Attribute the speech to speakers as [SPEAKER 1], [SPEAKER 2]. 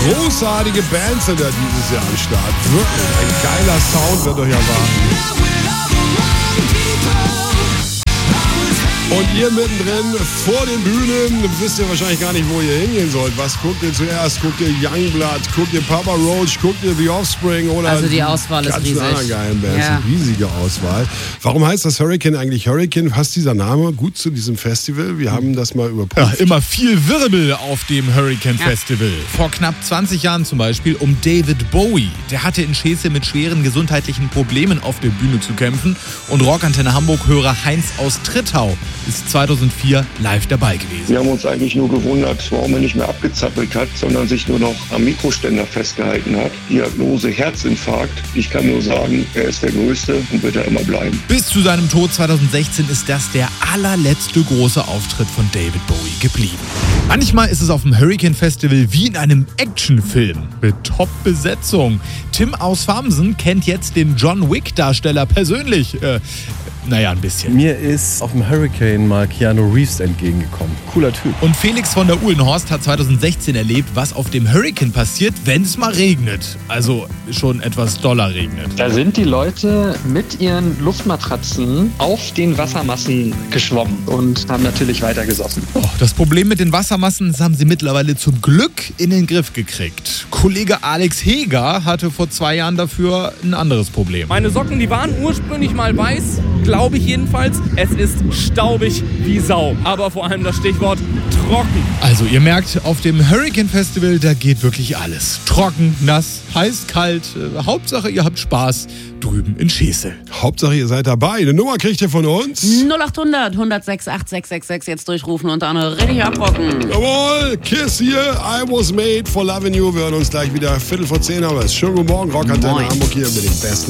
[SPEAKER 1] Großartige Bands sind da dieses Jahr am Start. Wirklich, ein geiler Sound wird euch erwarten. Und ihr mittendrin vor den Bühnen wisst ihr wahrscheinlich gar nicht, wo ihr hingehen sollt. Was guckt ihr zuerst? Guckt ihr Youngblood? Guckt ihr Papa Roach? Guckt ihr The Offspring? Oder
[SPEAKER 2] also die Auswahl ist riesig.
[SPEAKER 1] Ganzen geilen Bands.
[SPEAKER 2] Ja.
[SPEAKER 1] Eine riesige Auswahl. Warum heißt das Hurricane eigentlich Hurricane? Passt dieser Name gut zu diesem Festival? Wir haben das mal überprüft.
[SPEAKER 3] Ja, immer viel Wirbel auf dem Hurricane Festival. Vor knapp 20 Jahren zum Beispiel um David Bowie. Der hatte in Schese mit schweren gesundheitlichen Problemen auf der Bühne zu kämpfen. Und Rockantenne Hamburg-Hörer Heinz aus Trittau ist 2004 live dabei gewesen.
[SPEAKER 4] Wir haben uns eigentlich nur gewundert, warum er nicht mehr abgezappelt hat, sondern sich nur noch am Mikroständer festgehalten hat. Diagnose Herzinfarkt. Ich kann nur sagen, er ist der Größte und wird er immer bleiben.
[SPEAKER 3] Bis zu seinem Tod 2016 ist das der allerletzte große Auftritt von David Bowie geblieben. Manchmal ist es auf dem Hurricane Festival wie in einem Actionfilm mit Top-Besetzung. Tim aus Farmsen kennt jetzt den John Wick-Darsteller persönlich. Naja, ein bisschen.
[SPEAKER 5] Mir ist auf dem Hurricane mal Keanu Reeves entgegengekommen. Cooler Typ.
[SPEAKER 3] Und Felix von der Uhlenhorst hat 2016 erlebt, was auf dem Hurricane passiert, wenn es mal regnet. Also schon etwas doller regnet.
[SPEAKER 6] Da sind die Leute mit ihren Luftmatratzen auf den Wassermassen geschwommen und haben natürlich weiter gesoffen.
[SPEAKER 3] Oh, das Problem mit den Wassermassen, das haben sie mittlerweile zum Glück in den Griff gekriegt. Kollege Alex Heger hatte vor 2 Jahren dafür ein anderes Problem.
[SPEAKER 7] Meine Socken, die waren ursprünglich mal weiß, glaube ich jedenfalls. Es ist staubig wie Sau. Aber vor allem das Stichwort trocken.
[SPEAKER 3] Also ihr merkt, auf dem Hurricane Festival, da geht wirklich alles. Trocken, nass, heiß, kalt. Hauptsache ihr habt Spaß drüben in Schesel.
[SPEAKER 1] Hauptsache ihr seid dabei. Eine Nummer kriegt ihr von uns.
[SPEAKER 2] 0800 106 8666 jetzt durchrufen und dann richtig abrocken.
[SPEAKER 1] Jawohl, Kiss hier. I was made for loving you. Wir hören uns gleich wieder 10:15 haben wir es. Schönen guten Morgen, Rockantenne Hamburg hier mit den besten